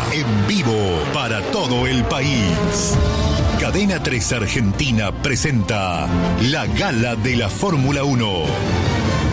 en vivo para todo el país. Cadena 3 Argentina presenta la Gala de la Fórmula 1.